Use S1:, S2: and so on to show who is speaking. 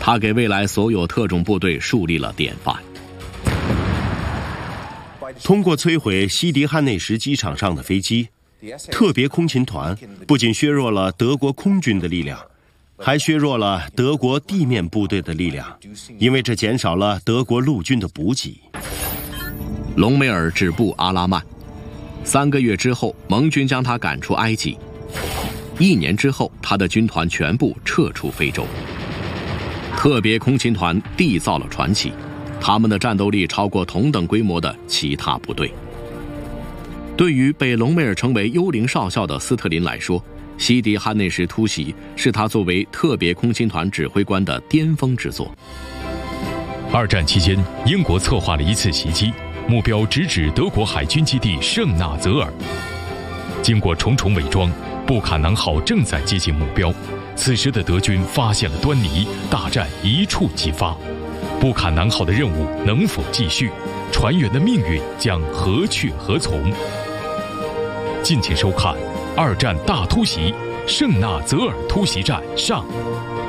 S1: 他给未来所有特种部队树立了典范。
S2: 通过摧毁西迪汉内什机场上的飞机，特别空勤团不仅削弱了德国空军的力量，还削弱了德国地面部队的力量，因为这减少了德国陆军的补给。
S1: 隆美尔止步阿拉曼，3个月之后，盟军将他赶出埃及。1年之后，他的军团全部撤出非洲。特别空勤团缔造了传奇，他们的战斗力超过同等规模的其他部队。对于被隆美尔称为幽灵少校的斯特林来说，西迪汉内什突袭是他作为特别空勤团指挥官的巅峰之作。
S3: 2战期间，英国策划了一次袭击，目标直指德国海军基地圣纳泽尔。经过重重伪装，布坎南号正在接近目标。此时的德军发现了端倪，大战一触即发。布坎南号的任务能否继续？船员的命运将何去何从？敬请收看《2战大突袭：圣纳泽尔突袭战上》。